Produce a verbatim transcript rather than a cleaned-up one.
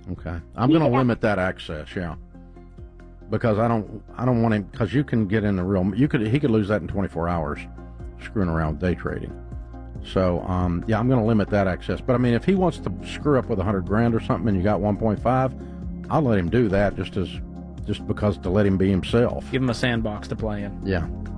Okay. I'm going to Yeah. limit that access, yeah. Because I don't I don't want him, because you can get in the real, you could he could lose that in twenty-four hours screwing around with day trading. So, um, yeah, I'm going to limit that access. But, I mean, if he wants to screw up with one hundred grand or something and you got one point five, I'll let him do that just as just because to let him be himself. Give him a sandbox to play in. Yeah.